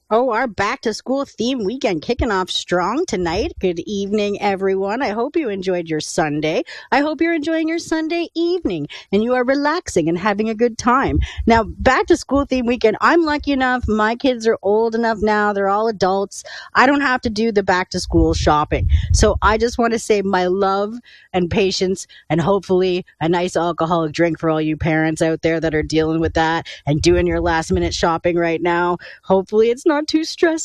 Oh, our back to school theme weekend kicking off strong tonight. Good evening, everyone. I hope you enjoyed your Sunday. I hope you're enjoying your Sunday evening and you are relaxing and having a good time. Now, back to school theme weekend. I'm lucky enough. My kids are old enough now. They're all adults. I don't have to do the back to school shopping. So I just want to say my love and patience and hopefully a nice alcoholic drink for all you parents out there that are dealing with that and doing your last minute shopping right now. Hopefully it's not too stressful